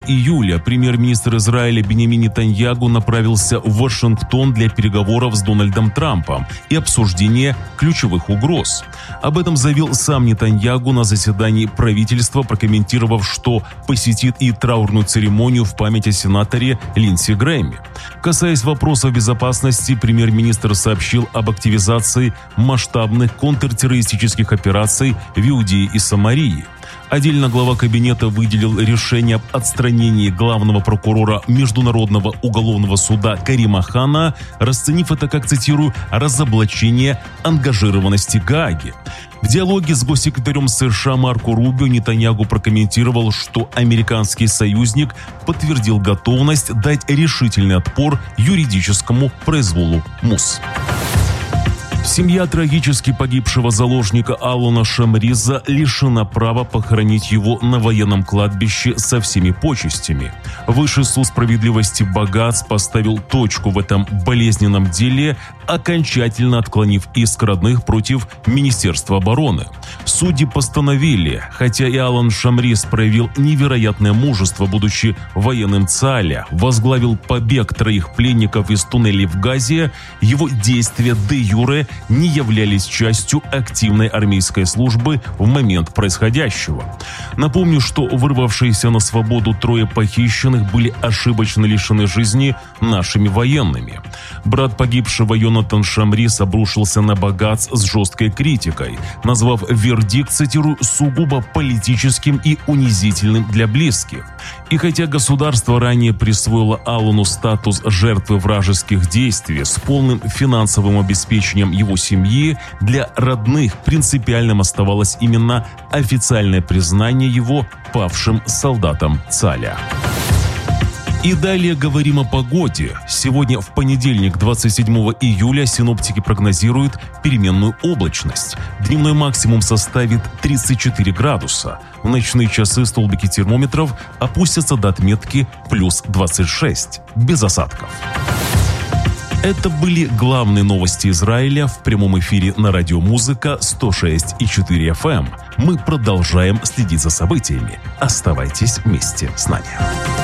июля премьер-министр Израиля Биньямин Нетаньяху направился в Вашингтон для переговоров с Дональдом Трампом и обсуждения ключевых угроз. Об этом заявил сам Нетаньяху на заседании правительства, прокомментировав, что посетит и траурную церемонию в память о сенаторе Линдси Грэме. Касаясь вопросов безопасности, премьер-министр сообщил об активизации масштабных контртеррористических операций в Иудее и Самарии. Отдельно глава кабинета выделил решение об отстранении главного прокурора Международного уголовного суда Карима Хана, расценив это как, цитирую, «разоблачение ангажированности Гааги». В диалоге с госсекретарем США Марко Рубио Нетаньяху прокомментировал, что американский союзник подтвердил готовность дать решительный отпор юридическому произволу МУС. Семья трагически погибшего заложника Алона Шамриза лишена права похоронить его на военном кладбище со всеми почестями. Высший суд справедливости Багац поставил точку в этом болезненном деле, окончательно отклонив иск родных против Министерства обороны. Судьи постановили, хотя и Алон Шамриз проявил невероятное мужество, будучи военным ЦААля, возглавил побег 3 пленников из туннелей в Газе, его действия де-юре не являлись частью активной армейской службы в момент происходящего. Напомню, что вырвавшиеся на свободу 3 похищенных были ошибочно лишены жизни нашими военными. Брат погибшего Йонатан Шамриз обрушился на Багац с жесткой критикой, назвав вердикт, цитирую, «сугубо политическим и унизительным для близких». И хотя государство ранее присвоило Алону статус жертвы вражеских действий с полным финансовым обеспечением его семьи, для родных принципиальным оставалось именно официальное признание его павшим солдатом ЦААля. И далее говорим о погоде. Сегодня, в понедельник, 27 июля, синоптики прогнозируют переменную облачность. Дневной максимум составит 34 градуса. В ночные часы столбики термометров опустятся до отметки плюс 26, без осадков. Это были главные новости Израиля в прямом эфире на радио Музыка 106,4 FM. Мы продолжаем следить за событиями. Оставайтесь вместе с нами.